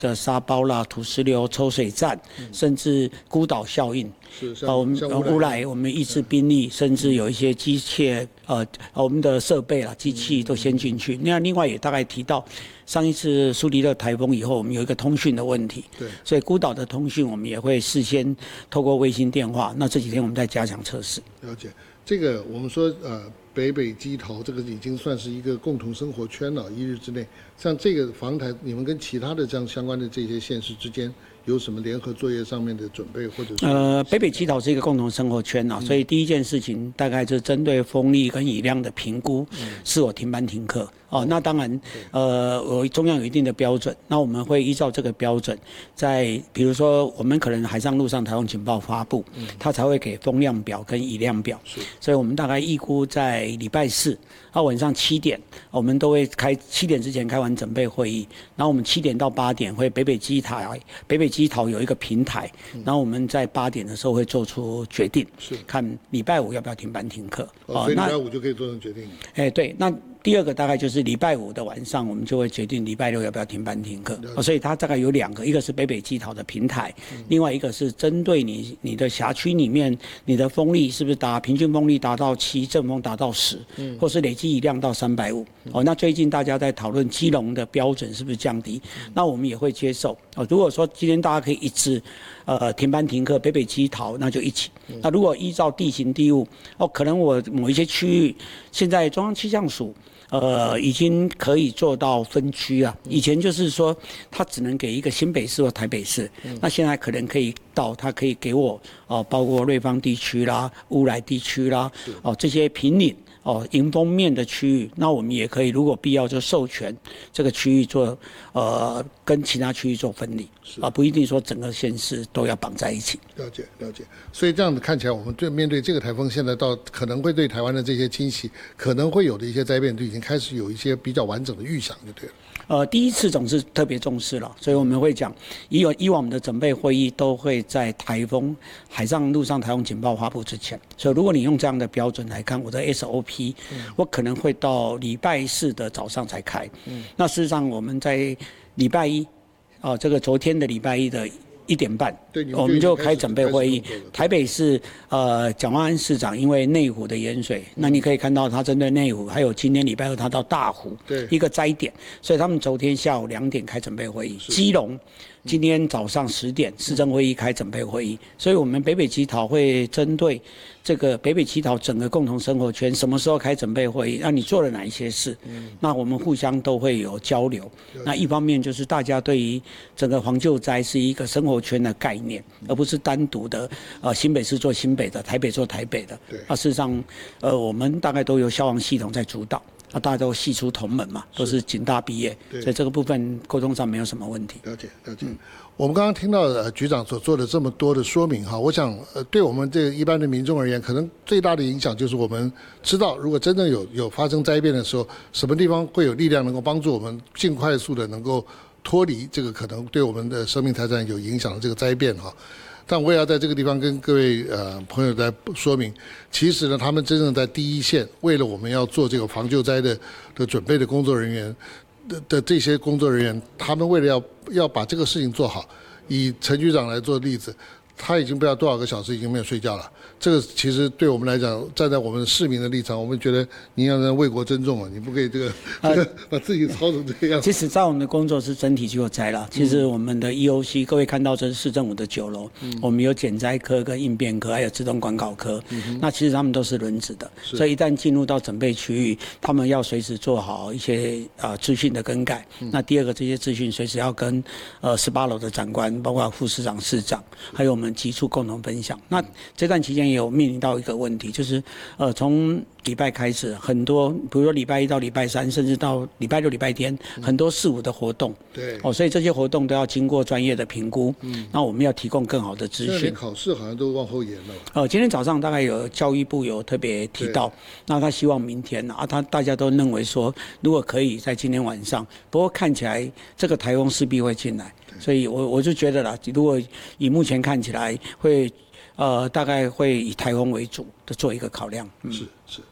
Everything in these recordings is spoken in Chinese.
的沙包啦、土石流、抽水站，甚至孤岛效应。我们乌来，我们抑制兵力，甚至有一些机械，我们的设备啦、机器都先进去。那另外也大概提到，上一次苏迪勒台风以后，我们有一个通讯的问题，对，所以孤岛的通讯我们也会事先透过卫星电话。那这几天我们在加强测试。 了解，这个我们说北基桃这个已经算是一个共同生活圈了，一日之内。像这个防台，你们跟其他的这样相关的这些县市之间有什么联合作业上面的准备，或者是北基桃是一个共同生活圈啊，所以第一件事情大概就是针对风力跟雨量的评估，是否停班停课。那当然，中央有一定的标准，那我们会依照这个标准，在比如说我们可能海上、陆上台风警报发布，它才会给风量表跟雨量表。所以我们大概预估在礼拜4，晚上7点，我们都会7点之前开完准备会议，然后我们7点到8点会北基桃有一个平台，然后我们在8点的时候会做出决定，看礼拜5要不要停班停课。 所以礼拜5就可以做成决定。 对，那第二个大概就是礼拜5的晚上，我们就会决定礼拜6要不要停班停课。所以它大概有2个，一个是北基桃的平台，另外一个是针对你的辖区里面，你的风力是不是平均风力达到7，阵风达到10，或是累积雨量到350。那最近大家在讨论基隆的标准是不是降低，那我们也会接受。如果说今天大家可以一致停班停课，北基桃那就一起。那如果依照地形地物，可能我某一些区域现在中央气象署已经可以做到分区啊。以前就是说，它只能给一个新北市或台北市，那现在可能可以到，它可以给我包括瑞芳地区啦、乌来地区啦，这些平岭。迎风面的区域，那我们也可以，如果必要就授权这个区域做跟其他区域做分离，不一定说整个县市都要绑在一起。 了解。所以这样子看起来，我们面对这个台风，现在到可能会对台湾的这些侵袭，可能会有的一些灾变，都已经开始有一些比较完整的预想，就对了。 第一次总是特别重视了，所以我们会讲，以往我们的准备会议都会在台风、海上、陆上台风警报发布之前。所以如果你用这样的标准来看，我的 SOP，我可能会到礼拜4的早上才开。那事实上我们在礼拜1，这个昨天的礼拜1的1点半，我们就开准备会议。台北市蒋万安市长因为内湖的淹水，那你可以看到他针对内湖，还有今天礼拜2他到大湖一个灾点，所以他们昨天下午2点开准备会议。基隆今天早上10点市政会议开准备会议，所以我们北基桃会针对这个北基桃整个共同生活圈什么时候开准备会议，那你做了哪一些事，那我们互相都会有交流。那一方面就是大家对于整个黄救灾是一个生活圈的概念，而不是单独的新北市做新北的，台北做台北的。事实上我们大概都由消防系统在主导。大家都系出同门嘛，都是警大毕业，所以这个部分沟通上没有什么问题。 了解。我们刚刚听到局长所做的这么多的说明哈，我想对我们这一般的民众而言，可能最大的影响就是我们知道，如果真正有发生灾变的时候，什么地方会有力量能够帮助我们尽快速的能够脱离这个可能对我们的生命财产有影响的这个灾变哈。但我也要在这个地方跟各位朋友来说明，其实呢，他们真正在第一线，为了我们要做这个防救灾的准备的工作人员的这些工作人员，他们为了要把这个事情做好，以陈局长来做例子，他已经不知道多少个小时已经没有睡觉了。这个其实对我们来讲，站在我们市民的立场，我们觉得您要为国珍重啊，你不可以这个把自己操成这个样子。 其实，在我们的工作是整体救灾了。其实我们的 EOC，各位看到这是市政府的9楼，我们有减灾科跟应变科，还有自动管考科。那其实他们都是轮值的，所以一旦进入到准备区域，他们要随时做好一些资讯的更改。那第二个，这些资讯随时要跟18楼的长官，包括副市长、市长，还有我们局处共同分享。那这段期间也有面临到一个问题，就是从礼拜开始，很多比如说礼拜1到礼拜3，甚至到礼拜6、礼拜天，很多4、5的活动。所以这些活动都要经过专业的评估。那我们要提供更好的资讯。 连考试好像都往后延了。 今天早上大概有教育部有特别提到，那他希望明天大家都认为说，如果可以在今天晚上，不过看起来这个台风势必会进来，所以我就觉得啦，如果以目前看起来会大概会以台风为主的做一个考量。 是。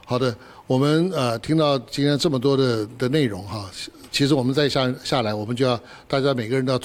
好的，我们听到今天这么多的内容哈，其实我们再下来，我们就要大家每个人都要